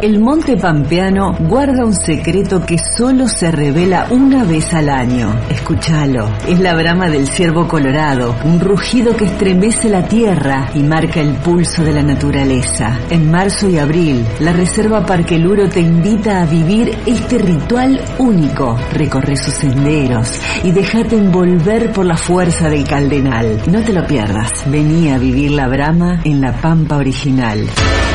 El monte pampeano guarda un secreto que solo se revela una vez al año. Escúchalo. Es la brama del ciervo colorado, un rugido que estremece la tierra y marca el pulso de la naturaleza. En marzo y abril, la Reserva Parque Luro te invita a vivir este ritual único. Recorre sus senderos y déjate envolver por la fuerza del Caldenal. No te lo pierdas. Vení a vivir la brama en la Pampa original.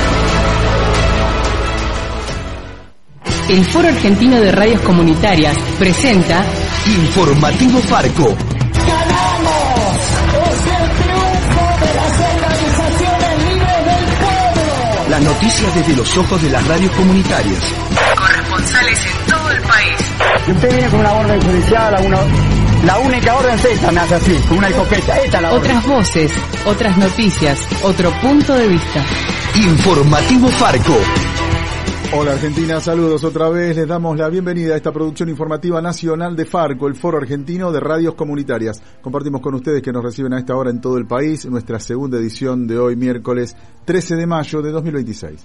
El Foro Argentino de Radios Comunitarias presenta Informativo Farco. ¡Ganamos! ¡Es el triunfo de las organizaciones libres del pueblo! Las noticias desde los ojos de las radios comunitarias. Corresponsales en todo el país. Si usted viene con una orden judicial, la única orden es esta, me hace así, con una escopeta. Esta es la orden. Otras voces, otras noticias, otro punto de vista. Informativo Farco. Hola Argentina, saludos otra vez, les damos la bienvenida a esta producción informativa nacional de Farco, el Foro Argentino de Radios Comunitarias. Compartimos con ustedes que nos reciben a esta hora en todo el país, nuestra segunda edición de hoy, miércoles 13 de mayo de 2026.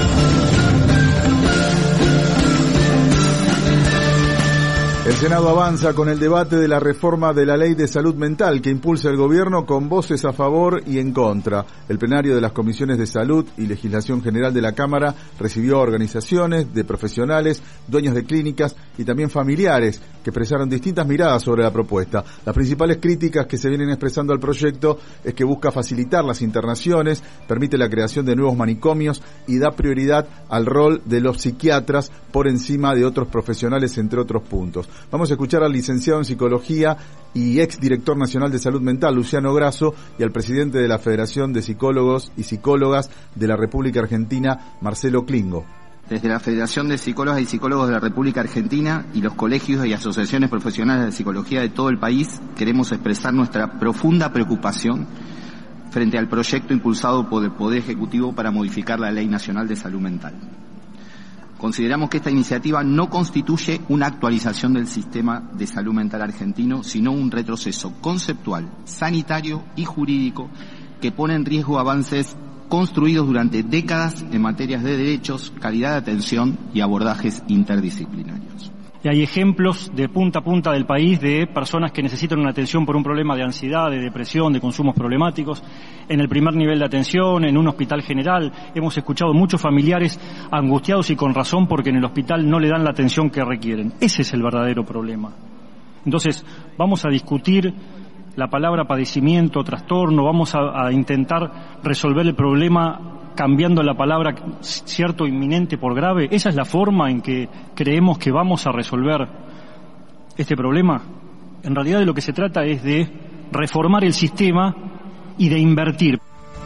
El Senado avanza con el debate de la reforma de la Ley de Salud Mental que impulsa el gobierno con voces a favor y en contra. El plenario de las Comisiones de Salud y Legislación General de la Cámara recibió a organizaciones de profesionales, dueños de clínicas y también familiares que expresaron distintas miradas sobre la propuesta. Las principales críticas que se vienen expresando al proyecto es que busca facilitar las internaciones, permite la creación de nuevos manicomios y da prioridad al rol de los psiquiatras por encima de otros profesionales, entre otros puntos. Vamos a escuchar al licenciado en Psicología y ex director nacional de Salud Mental, Luciano Grasso, y al presidente de la Federación de Psicólogos y Psicólogas de la República Argentina, Marcelo Klingo. Desde la Federación de Psicólogas y Psicólogos de la República Argentina y los colegios y asociaciones profesionales de psicología de todo el país, queremos expresar nuestra profunda preocupación frente al proyecto impulsado por el Poder Ejecutivo para modificar la Ley Nacional de Salud Mental. Consideramos que esta iniciativa no constituye una actualización del sistema de salud mental argentino, sino un retroceso conceptual, sanitario y jurídico que pone en riesgo avances construidos durante décadas en materias de derechos, calidad de atención y abordajes interdisciplinarios. Y hay ejemplos de punta a punta del país de personas que necesitan una atención por un problema de ansiedad, de depresión, de consumos problemáticos. En el primer nivel de atención, en un hospital general, hemos escuchado muchos familiares angustiados y con razón porque en el hospital no le dan la atención que requieren. Ese es el verdadero problema. Entonces, vamos a discutir la palabra padecimiento, trastorno, vamos a intentar resolver el problema cambiando la palabra cierto inminente por grave. ¿Esa es la forma en que creemos que vamos a resolver este problema? En realidad de lo que se trata es de reformar el sistema y de invertir.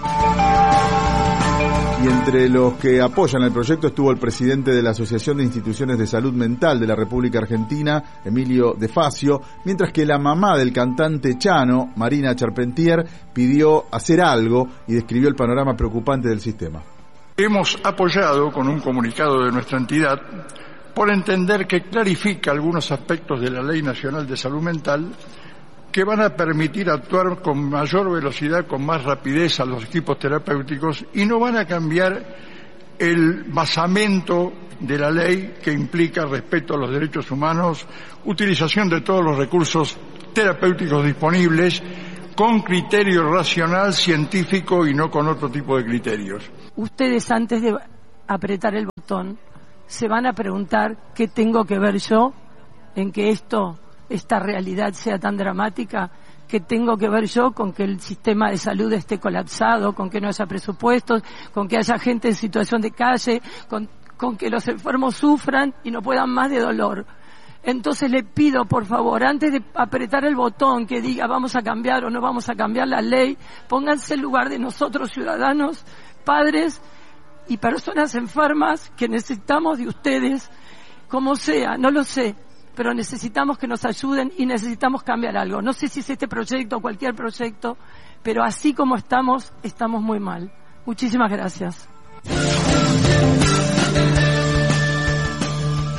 Y entre los que apoyan el proyecto estuvo el presidente de la Asociación de Instituciones de Salud Mental de la República Argentina, Emilio De Facio, mientras que la mamá del cantante Chano, Marina Charpentier, pidió hacer algo y describió el panorama preocupante del sistema. Hemos apoyado con un comunicado de nuestra entidad por entender que clarifica algunos aspectos de la Ley Nacional de Salud Mental que van a permitir actuar con mayor velocidad, con más rapidez a los equipos terapéuticos y no van a cambiar el basamento de la ley que implica respeto a los derechos humanos, utilización de todos los recursos terapéuticos disponibles con criterio racional, científico y no con otro tipo de criterios. Ustedes antes de apretar el botón se van a preguntar qué tengo que ver yo en que esta realidad sea tan dramática, que tengo que ver yo con que el sistema de salud esté colapsado, con que no haya presupuestos, con que haya gente en situación de calle, con que los enfermos sufran y no puedan más de dolor. Entonces le pido, por favor, antes de apretar el botón que diga vamos a cambiar o no vamos a cambiar la ley, pónganse en lugar de nosotros ciudadanos, padres y personas enfermas que necesitamos de ustedes, como sea, no lo sé, pero necesitamos que nos ayuden y necesitamos cambiar algo. No sé si es este proyecto o cualquier proyecto, pero así como estamos muy mal. Muchísimas gracias.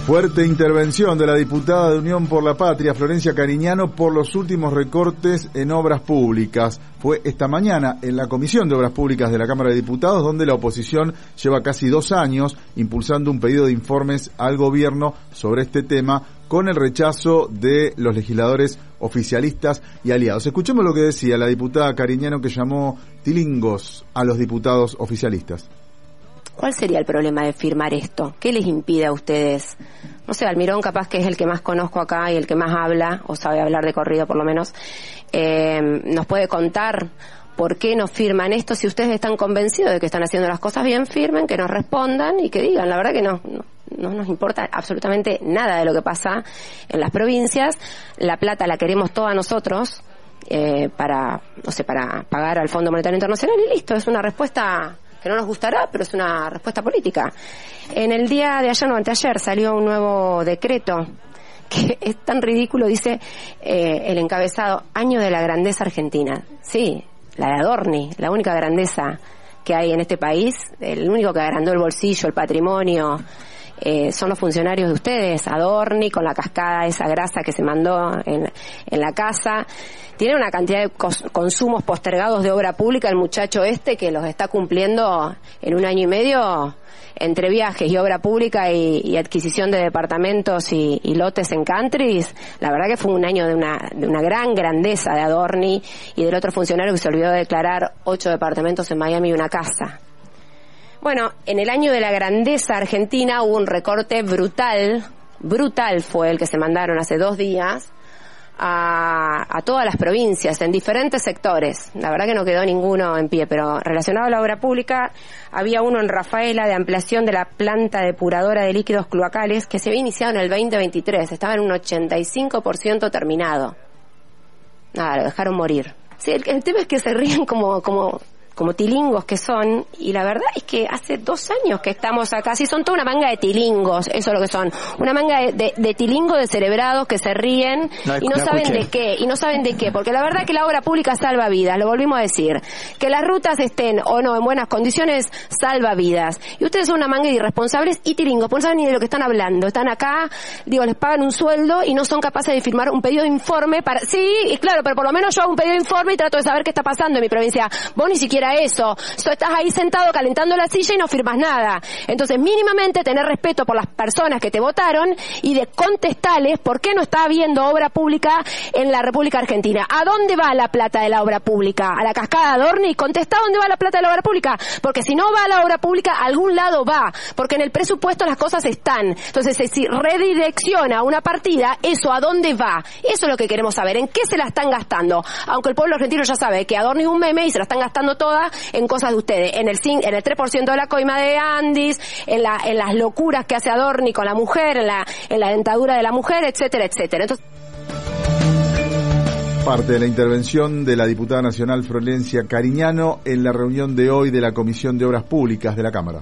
Fuerte intervención de la diputada de Unión por la Patria, Florencia Cariñano, por los últimos recortes en obras públicas. Fue esta mañana en la Comisión de Obras Públicas de la Cámara de Diputados, donde la oposición lleva casi 2 años impulsando un pedido de informes al gobierno sobre este tema, con el rechazo de los legisladores oficialistas y aliados. Escuchemos lo que decía la diputada Cariñano, que llamó tilingos a los diputados oficialistas. ¿Cuál sería el problema de firmar esto? ¿Qué les impide a ustedes? No sé, Almirón capaz que es el que más conozco acá y el que más habla, o sabe hablar de corrido por lo menos, nos puede contar por qué no firman esto. Si ustedes están convencidos de que están haciendo las cosas bien, firmen, que nos respondan y que digan. La verdad que no nos importa absolutamente nada de lo que pasa en las provincias. La plata la queremos todas nosotros para pagar al Fondo Monetario Internacional y listo. Es una respuesta que no nos gustará, pero es una respuesta política. En el día de ayer, no, anteayer, salió un nuevo decreto que es tan ridículo, dice el encabezado, Año de la Grandeza Argentina. Sí, la de Adorni, la única grandeza que hay en este país, el único que agrandó el bolsillo, el patrimonio, son los funcionarios de ustedes, Adorni, con la cascada, esa grasa que se mandó en la casa. Tiene una cantidad de consumos postergados de obra pública el muchacho que los está cumpliendo en 1 año y medio entre viajes y obra pública y adquisición de departamentos y lotes en countries. La verdad que fue un año de una gran grandeza de Adorni y del otro funcionario que se olvidó de declarar 8 departamentos en Miami y una casa. Bueno, en el año de la grandeza argentina hubo un recorte brutal fue el que se mandaron hace 2 días a todas las provincias, en diferentes sectores. La verdad que no quedó ninguno en pie, pero relacionado a la obra pública, había uno en Rafaela de ampliación de la planta depuradora de líquidos cloacales que se había iniciado en el 2023, estaba en un 85% terminado. Nada, lo dejaron morir. Sí, el tema es que se ríen como tilingos que son, y la verdad es que hace 2 años que estamos acá, sí, son toda una manga de tilingos, eso es lo que son, una manga de tilingos descerebrados que se ríen y no saben de qué, porque la verdad que la obra pública salva vidas, lo volvimos a decir, que las rutas estén o no en buenas condiciones, salva vidas, y ustedes son una manga de irresponsables y tilingos, pues no saben ni de lo que están hablando, están acá, les pagan un sueldo y no son capaces de firmar un pedido de informe sí, claro, pero por lo menos yo hago un pedido de informe y trato de saber qué está pasando en mi provincia. Vos ni siquiera eso, estás ahí sentado calentando la silla y no firmas nada. Entonces, mínimamente tener respeto por las personas que te votaron y de contestarles por qué no está habiendo obra pública en la República Argentina. ¿A dónde va la plata de la obra pública? ¿A la cascada de Adorni? Contestá dónde va la plata de la obra pública, porque si no va a la obra pública, a algún lado va, porque en el presupuesto las cosas están. Entonces, si redirecciona una partida, ¿eso a dónde va? Eso es lo que queremos saber, ¿en qué se la están gastando? Aunque el pueblo argentino ya sabe que Adorni es un meme y se la están gastando toda en cosas de ustedes, en el 3% de la coima de Andis, en las locuras que hace Adorni con la mujer, en la dentadura de la mujer, etcétera, etcétera. Entonces, parte de la intervención de la diputada nacional Florencia Cariñano en la reunión de hoy de la Comisión de Obras Públicas de la Cámara.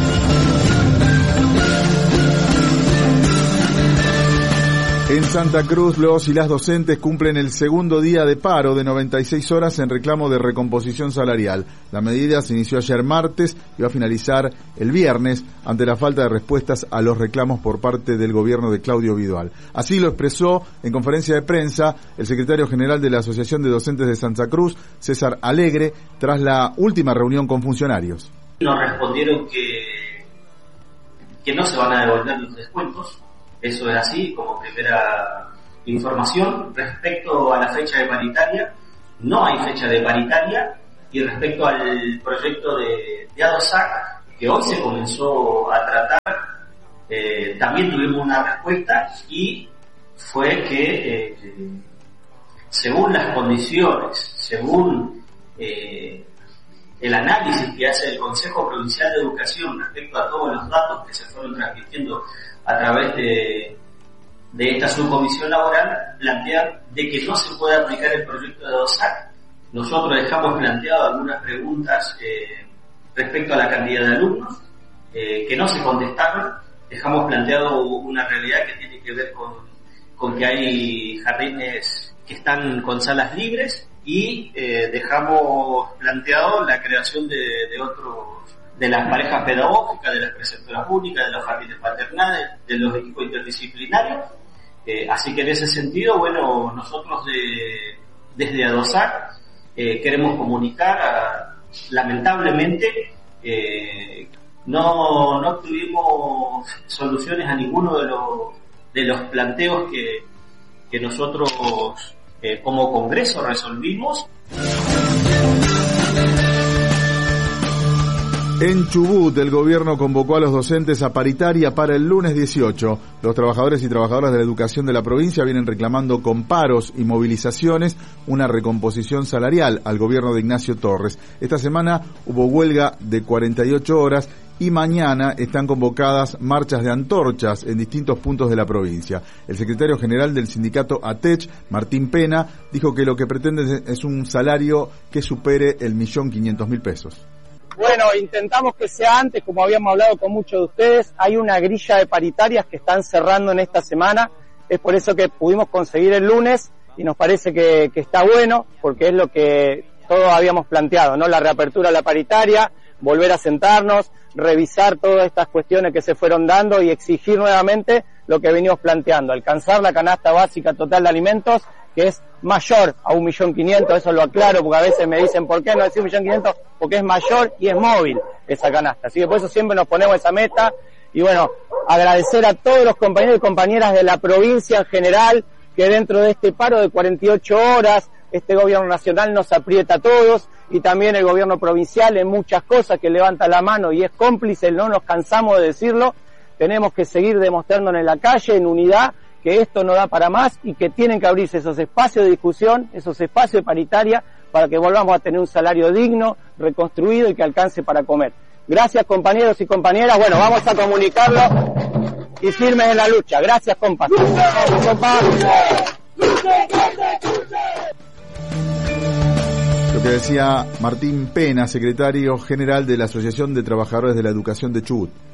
En Santa Cruz, los y las docentes cumplen el segundo día de paro de 96 horas en reclamo de recomposición salarial. La medida se inició ayer martes y va a finalizar el viernes ante la falta de respuestas a los reclamos por parte del gobierno de Claudio Vidual. Así lo expresó en conferencia de prensa el secretario general de la Asociación de Docentes de Santa Cruz, César Alegre, tras la última reunión con funcionarios. Nos respondieron que no se van a devolver los descuentos. Eso es así, como primera información. Respecto a la fecha de paritaria, no hay fecha de paritaria. Y respecto al proyecto de ADOSAC, que hoy se comenzó a tratar, también tuvimos una respuesta y fue que según las condiciones, según el análisis que hace el Consejo Provincial de Educación respecto a todos los datos que se fueron transmitiendo a través de esta subcomisión laboral, plantean de que no se puede aplicar el proyecto de ADOSAC. Nosotros dejamos planteado algunas preguntas respecto a la cantidad de alumnos que no se contestaron. Dejamos planteado una realidad que tiene que ver con que hay jardines que están con salas libres y dejamos planteado la creación de de las parejas pedagógicas, de las preceptoras únicas, de las familias paternales, de los equipos interdisciplinarios. Así que en ese sentido, bueno, nosotros desde ADOSAC queremos comunicar, lamentablemente, no tuvimos soluciones a ninguno de los planteos que nosotros como Congreso resolvimos. En Chubut, el gobierno convocó a los docentes a paritaria para el lunes 18. Los trabajadores y trabajadoras de la educación de la provincia vienen reclamando con paros y movilizaciones una recomposición salarial al gobierno de Ignacio Torres. Esta semana hubo huelga de 48 horas y mañana están convocadas marchas de antorchas en distintos puntos de la provincia. El secretario general del sindicato ATECH, Martín Pena, dijo que lo que pretende es un salario que supere el 1.500.000 pesos. Bueno, intentamos que sea antes, como habíamos hablado con muchos de ustedes. Hay una grilla de paritarias que están cerrando en esta semana. Es por eso que pudimos conseguir el lunes y nos parece que está bueno, porque es lo que todos habíamos planteado, ¿no? La reapertura de la paritaria, volver a sentarnos, revisar todas estas cuestiones que se fueron dando y exigir nuevamente lo que venimos planteando, alcanzar la canasta básica total de alimentos, que es mayor a 1.500.000, eso lo aclaro porque a veces me dicen ¿por qué no decir 1.500.000? Porque es mayor y es móvil esa canasta, así que por eso siempre nos ponemos esa meta. Y bueno, agradecer a todos los compañeros y compañeras de la provincia en general, que dentro de este paro de 48 horas, este gobierno nacional nos aprieta a todos, y también el gobierno provincial en muchas cosas, que levanta la mano y es cómplice, no nos cansamos de decirlo. Tenemos que seguir demostrándonos en la calle, en unidad, que esto no da para más y que tienen que abrirse esos espacios de discusión, esos espacios de paritaria, para que volvamos a tener un salario digno, reconstruido y que alcance para comer. Gracias, compañeros y compañeras. Bueno, vamos a comunicarlo y firmes en la lucha. Gracias, compas. Lo que decía Martín Pena, secretario general de la Asociación de Trabajadores de la Educación de Chubut.